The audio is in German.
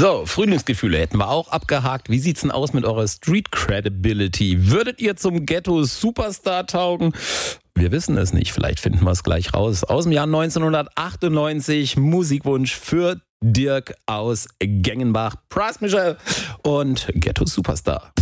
So, Frühlingsgefühle hätten wir auch abgehakt. Wie sieht's denn aus mit eurer Street Credibility? Würdet ihr zum Ghetto-Superstar taugen? Wir wissen es nicht, vielleicht finden wir es gleich raus. Aus dem Jahr 1998, Musikwunsch für Dirk aus Gengenbach, Price Michel und Ghetto-Superstar.